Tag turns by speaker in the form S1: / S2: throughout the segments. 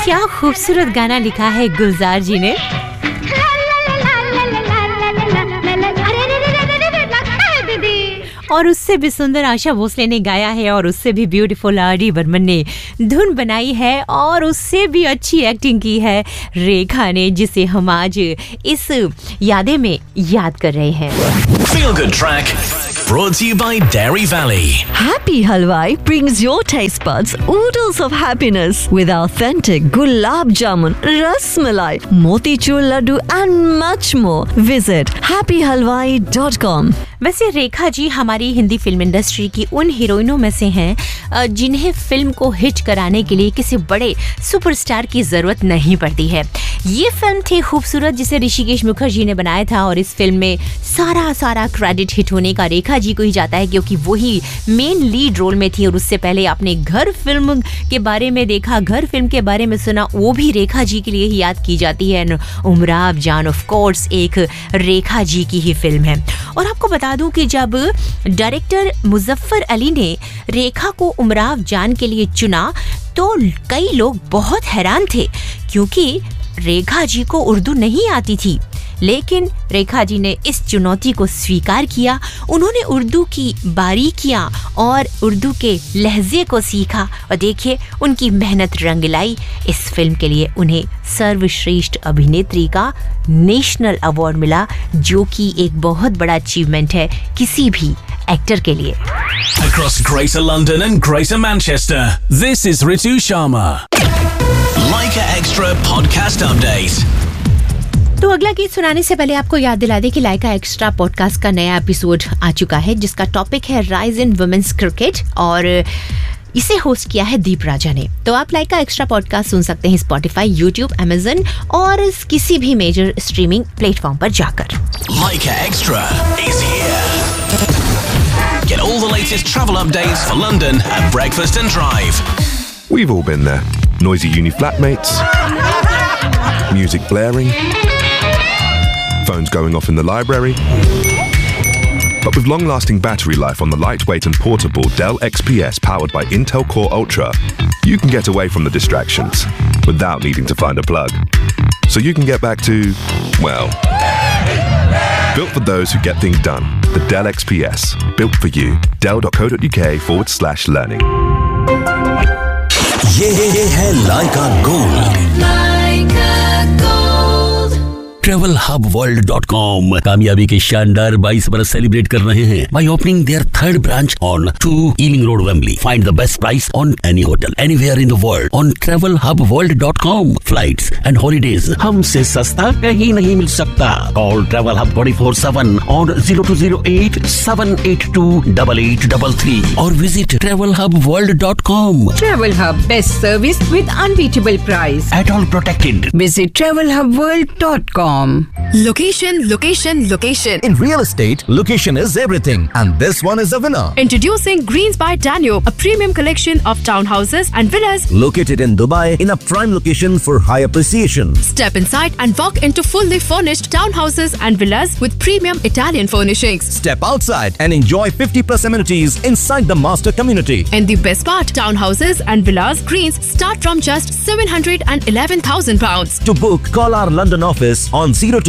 S1: क्या खूबसूरत गाना लिखा है गुलजार जी ने। और उससे भी सुंदर आशा भोसले ने गाया है और उससे भी ब्यूटीफुल आर.डी. बर्मन ने धुन बनाई है और उससे भी अच्छी एक्टिंग की है रेखा ने, जिसे हम आज इस यादें में याद कर रहे हैं।
S2: Feel Good Track brought to you by Dairy Valley.
S3: Happy Halwai brings your taste buds oodles of happiness with authentic gulab jamun, ras malai, motichur laddu and much more. Visit happyhalwai.com.
S1: वैसे रेखा जी हमारी Hindi film industry की उन हीरोइनों में से हैं जिन्हें film को hit कराने के लिए किसी बड़े सुपरस्टार की जरूरत नहीं पड़ती है। ये फिल्म थी खूबसूरत, जिसे ऋषिकेश मुखर्जी ने बनाया था और इस फिल्म में सारा क्रेडिट हिट होने का रेखा जी को ही जाता है, क्योंकि वही मेन लीड रोल में थी। और उससे पहले आपने घर फिल्म के बारे में देखा, घर फिल्म के बारे में सुना, वो भी रेखा जी के लिए ही याद की जाती है। उमराव जान ऑफ कोर्स एक रेखा जी की ही फिल्म है। और आपको बता दूं कि जब डायरेक्टर मुजफ्फर अली ने रेखा को उमराव जान के लिए चुना तो कई लोग बहुत हैरान थे, क्योंकि रेखा जी को उर्दू नहीं आती थी। लेकिन रेखा जी ने इस चुनौती को स्वीकार किया। उन्होंने उर्दू की बारीकियां और उर्दू के लहजे को सीखा और देखिए उनकी मेहनत रंग लाई। इस फिल्म के लिए उन्हें सर्वश्रेष्ठ अभिनेत्री का नेशनल अवार्ड मिला, जो कि एक बहुत बड़ा अचीवमेंट है किसी भी एक्टर के लिए।
S2: Across Greater London and Greater Manchester, this is Ritu Sharma. Leica Extra Podcast Update.
S1: तो अगला गीत सुनाने से पहले आपको याद दिला दे कि लाइका एक्स्ट्रा पॉडकास्ट का नया एपिसोड आ चुका है, जिसका टॉपिक है राइज इन वुमेन्स क्रिकेट और इसे होस्ट किया है दीप राजा ने। तो आप लाइका एक्स्ट्रा पॉडकास्ट सुन सकते हैं स्पॉटिफाई, यूट्यूब, अमेजन और किसी भी मेजर स्ट्रीमिंग प्लेटफॉर्म पर जाकर।
S2: Leica Extra is here. Get all the latest travel updates for London at breakfast and drive.
S4: We've all been there. Noisy uni flatmates, music blaring, phones going off in the library. But with long-lasting battery life on the lightweight and portable Dell XPS powered by Intel Core Ultra, you can get away from the distractions without needing to find a plug. So you can get back to, well, built for those who get things done. The Dell XPS, built for you. Dell.co.uk/learning.
S2: ये है लाइका gold. TravelHubWorld.com कामयाबी के शानदार 22 बरस celebrate कर रहे हैं by opening their third branch on 2 Ealing Road, Wembley. Find the best price on any hotel anywhere in the world on TravelHubWorld.com. Flights and holidays हमसे सस्ता कहीं नहीं मिल सकता। Call Travel Hub 24/7 on 0208 782 8833 or visit TravelHubWorld.com.
S5: Travel Hub, best service with unbeatable price.
S2: At all protected.
S5: Visit TravelHubWorld.com.
S6: Location.
S7: In real estate, location is everything, and this one is a winner.
S6: Introducing Greens by Danube, a premium collection of townhouses and villas
S7: Located in Dubai in a prime location for high appreciation.
S6: Step inside and walk into fully furnished townhouses and villas with premium Italian furnishings.
S7: Step outside and enjoy 50+ amenities inside the master community.
S6: And the best part, townhouses and villas Greens start from just £711,000.
S7: To book, call our London office on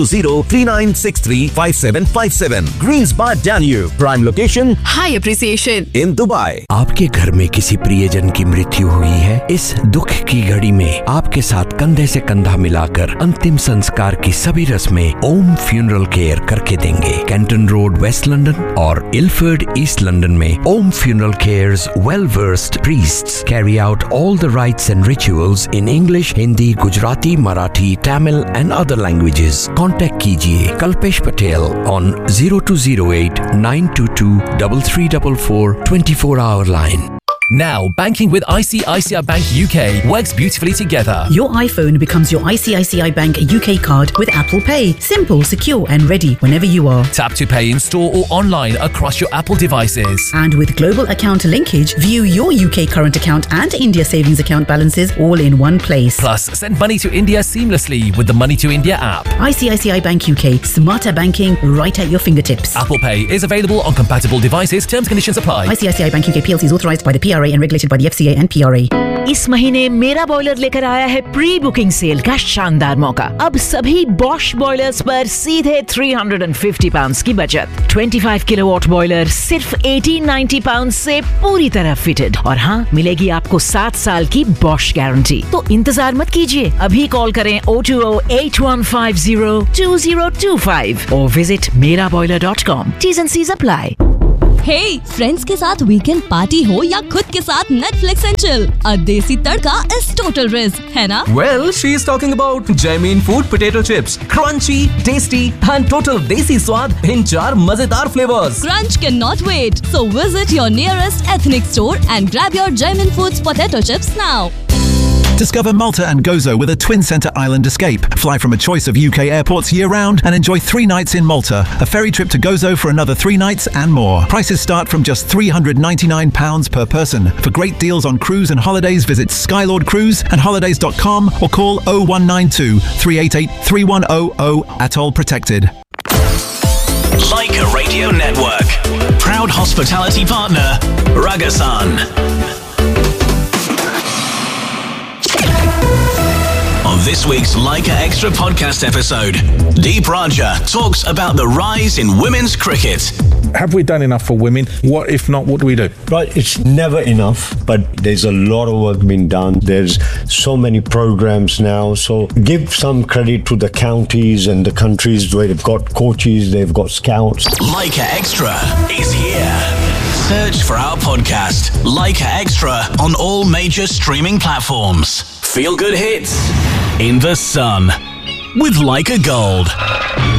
S7: 020-3963-5757. Greens by Danube, prime location
S6: High appreciation
S7: in Dubai.
S8: आपके घर में किसी प्रियजन की मृत्यु हुई है? इस दुख की घड़ी में आपके साथ कंधे से कंधा मिलाकर अंतिम संस्कार की सभी रस्में ओम फ्यूनरल केयर करके देंगे। कैंटन रोड, वेस्ट लंदन और इलफर्ड, ईस्ट लंदन में ओम funeral cares well-versed priests carry out all the rites and rituals in English, Hindi, Gujarati, Marathi, Tamil and other languages. Contact कीजिए Kalpesh Patel on 0208 922 3344 24-hour line.
S9: Now, banking with ICICI Bank UK works beautifully together.
S10: Your iPhone becomes your ICICI Bank UK card with Apple Pay. Simple, secure and ready whenever you are.
S9: Tap to pay in store or online across your Apple devices.
S10: And with global account linkage, view your UK current account and India savings account balances all in one place.
S9: Plus, send money to India seamlessly with the Money to India app.
S10: ICICI Bank UK. Smarter banking right at your fingertips.
S9: Apple Pay is available on compatible devices. Terms and conditions apply.
S10: ICICI Bank UK PLC is authorised by the PRA and regulated by the FCA and PRA.
S11: इस महीने मेरा boiler लेकर आया है pre booking cell का शानदार मौका। अब सभी बॉश बॉयलर्स पर सीधे £350 की बचत। 25 किलोवाट बॉयलर सिर्फ £1890 से पूरी तरह फिटेड। और हाँ, मिलेगी आपको 7 साल की बॉश गारंटी। तो इंतजार मत कीजिए, अभी कॉल करें 02081502025 और visit meraboiler.com. T's and C's apply.
S12: Hey, friends के साथ वीकेंड पार्टी हो या खुद के साथ नेटफ्लिक्स एंड चिल, अ देसी तड़का इज टोटल रिस्क, है ना?
S9: Well, she is talking about Jamin Food Potato Chips. Crunchy, tasty and total desi स्वाद in 4 मजेदार flavors.
S12: Crunch cannot wait. So visit your nearest ethnic store and grab your Jamin Foods Potato Chips now.
S13: Discover Malta and Gozo with a twin centre island escape. Fly from a choice of UK airports year-round and enjoy 3 nights in Malta. A ferry trip to Gozo for another 3 nights and more. Prices start from just £399 per person. For great deals on cruise and holidays, visit Skylord Cruise and holidays.com or call 0192 388 3100. Atoll protected.
S14: Leica Radio Network. Proud hospitality partner, Ragasan. On this week's Leica Extra podcast episode, Deep Raja talks about the rise in women's cricket.
S15: Have we done enough for women? What if not, what do we do?
S16: Right, it's never enough, but there's a lot of work being done. There's so many programs now, so give some credit to the counties and the countries where they've got coaches, they've got scouts.
S14: Leica Extra is here. Search for our podcast, Leica Extra, on all major streaming platforms. Feel good hits in the sun with Leica Gold.